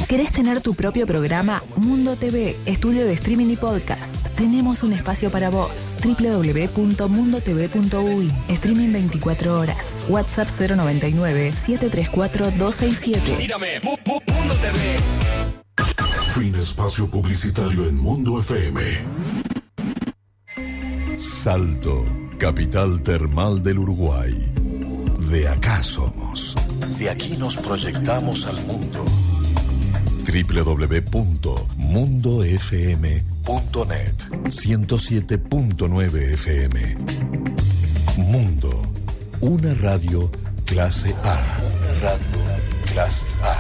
¿Querés tener tu propio programa? Mundo TV, estudio de streaming y podcast. Tenemos un espacio para vos. www.mundotv.uy. Streaming 24 horas. WhatsApp 099-734-267. Mírame, Mundo TV. Fin espacio publicitario en Mundo FM. Salto, capital termal del Uruguay. De acá somos. De aquí nos proyectamos al mundo. www.mundofm.net 107.9 FM. Mundo, una radio clase A. Una radio clase A.